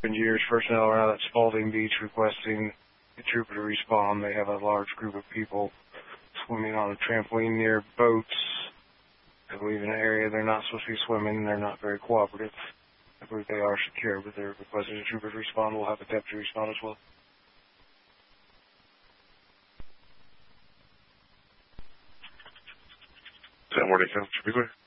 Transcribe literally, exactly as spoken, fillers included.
Engineers personnel around at Spalding Beach requesting a trooper to respond. They have a large group of people swimming on a trampoline near boats. I believe in an area they're not supposed to be swimming. They're not very cooperative. I believe they are secure, but they're requesting a trooper to respond. We'll have a deputy respond as well. San Juan County, should be clear.